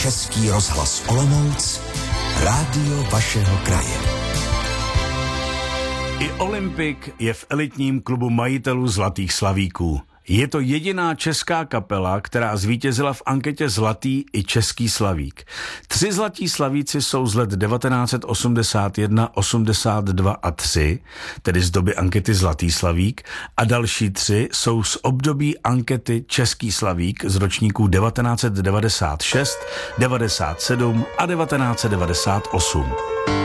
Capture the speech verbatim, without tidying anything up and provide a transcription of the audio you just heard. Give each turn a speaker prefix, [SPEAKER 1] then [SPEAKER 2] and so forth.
[SPEAKER 1] Český rozhlas Olomouc, rádio vašeho kraje.
[SPEAKER 2] I Olympik je v elitním klubu majitelů Zlatých slavíků. Je to jediná česká kapela, která zvítězila v anketě Zlatý i Český slavík. Tři zlatí slavíci jsou z let devatenáct osmdesát jedna, osmdesát dva a tři, tedy z doby ankety Zlatý slavík, a další tři jsou z období ankety Český slavík z ročníků devatenáct devadesát šest, devadesát sedm a devatenáct devadesát osm.